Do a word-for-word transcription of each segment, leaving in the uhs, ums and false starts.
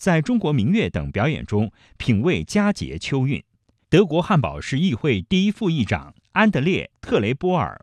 在中国民乐等表演中品味佳节秋韵。德国汉堡市议会第一副议长安德烈·特雷波尔，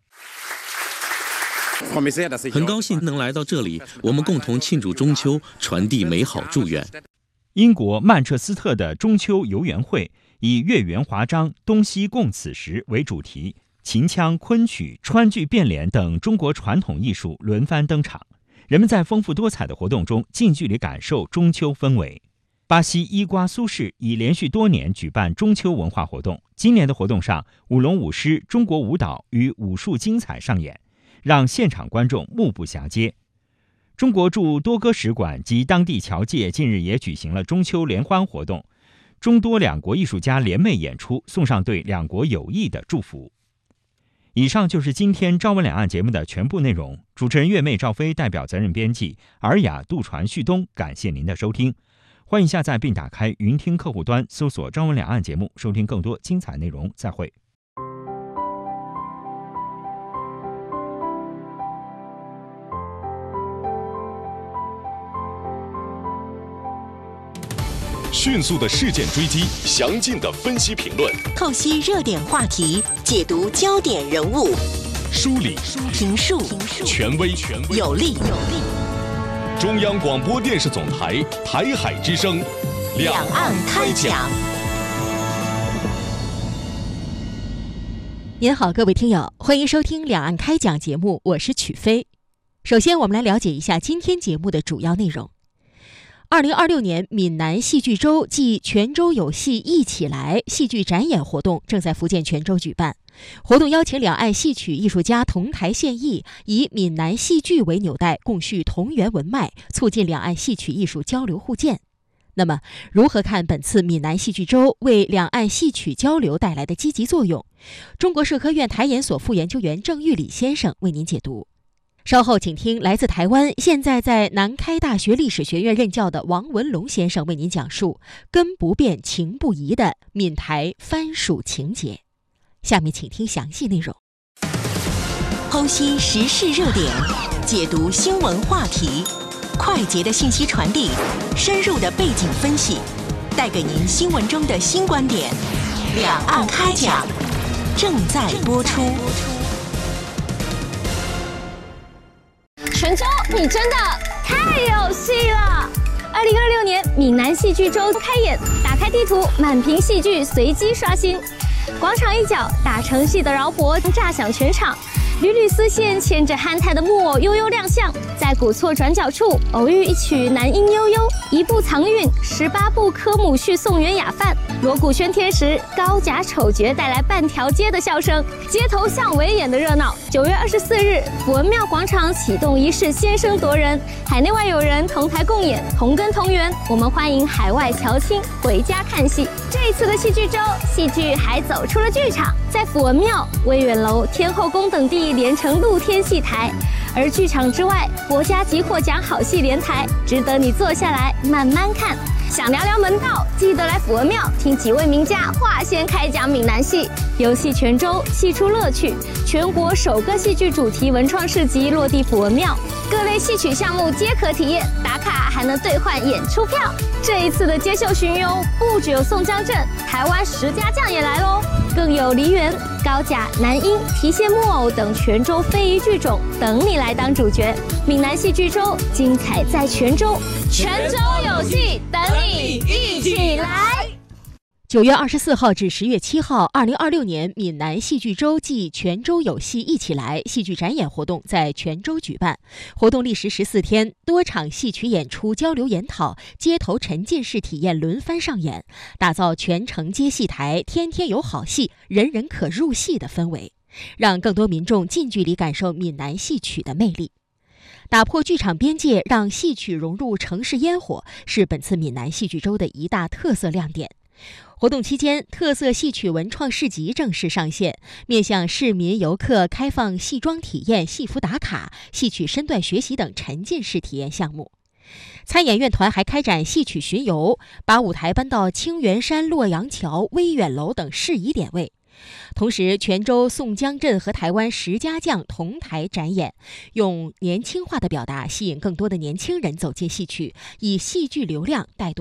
很高兴能来到这里，我们共同庆祝中秋，传递美好祝愿。 英国曼彻斯特的中秋游园会以月圆华章，东西共此时为主题，秦腔、昆曲、川剧变脸等中国传统艺术轮番登场，人们在丰富多彩的活动中近距离感受中秋氛围。巴西伊瓜苏市已连续多年举办中秋文化活动，今年的活动上，舞龙舞狮、中国舞蹈与武术精彩上演，让现场观众目不暇接。中国驻多哥使馆及当地侨界近日也举行了中秋联欢活动，中多两国艺术家联袂演出，送上对两国友谊的祝福。以上就是今天朝闻两岸节目的全部内容。主持人月妹赵飞代表责任编辑尔雅、杜传、旭东，感谢您的收听。欢迎下载并打开云听客户端，搜索朝闻两岸节目，收听更多精彩内容。再会。 迅速的事件追击，详尽的分析评论， 透析热点话题，解读焦点人物， 梳理评述权威有力。 中央广播电视总台台海之声， 两岸开讲。 您好，各位听友，欢迎收听两岸开讲节目，我是曲飞。首先，我们来了解一下今天节目的主要内容。二零二六年闽南戏剧周暨泉州有戏一起来戏剧展演活动正在福建泉州举办。活动邀请两岸戏曲艺术家同台献艺，以闽南戏剧为纽带，共叙同源文脉，促进两岸戏曲艺术交流互鉴。那么，如何看本次闽南戏剧周为两岸戏曲交流带来的积极作用？中国社科院台研所副研究员郑玉礼先生为您解读。稍后请听来自台湾，现在在南开大学历史学院任教的王文龙先生为您讲述根不变情不移的闽台番薯情节。下面请听详细内容。 剖析时事热点，解读新闻话题，快捷的信息传递，深入的背景分析，带给您新闻中的新观点。两岸开讲正在播出。 泉州，你真的太有戏了！二零二六年闽南戏剧周开演，打开地图，满屏戏剧随机刷新。广场一角，打成戏的饶婆炸响全场，缕缕丝线牵着憨态的木偶悠悠亮相，在古错转角处偶遇一曲男音悠悠，一部藏韵，十八部科目序宋元雅范，锣鼓喧天时，高甲丑角带来半条街的笑声，街头巷尾演的热闹。九月二十四日，福文庙广场启动仪式，先声夺人，海内外友人同台共演，同根同源。我们欢迎海外侨亲回家看戏。这一次的戏剧周，戏剧还走出了剧场，在福文庙、威远楼、天后宫等地连成露天戏台，而剧场之外，国家级获奖好戏连台，值得你坐下来慢慢看。想聊聊门道，记得来福文庙听几位名家话先开讲闽南戏，游戏泉州，戏出乐趣。全国首个戏剧主题文创市集落地福文庙，各类戏曲项目皆可体验，打卡还能兑换演出票。这一次的接秀巡游，不只有宋江镇，台湾十家将也来喽，更有梨园、高甲、南音、提线木偶等泉州非遗剧种等你来当主角。闽南戏剧周，精彩在泉州，泉州有戏等你一起来。 九月二十四号至十月七号，二零二六年闽南戏剧周暨泉州有戏一起来戏剧展演活动在泉州举办。活动历时十四天，多场戏曲演出、交流研讨、街头沉浸式体验轮番上演，打造全城接戏台，天天有好戏，人人可入戏的氛围，让更多民众近距离感受闽南戏曲的魅力。打破剧场边界，让戏曲融入城市烟火，是本次闽南戏剧周的一大特色亮点。活动期间，特色戏曲文创市集正式上线，面向市民游客开放戏装体验、戏服打卡、戏曲身段学习等沉浸式体验项目。参演院团还开展戏曲巡游，把舞台搬到清源山、洛阳桥、威远楼等适宜点位。同时，泉州宋江镇和台湾十家将同台展演，用年轻化的表达吸引更多的年轻人走进戏曲，以戏剧流量带动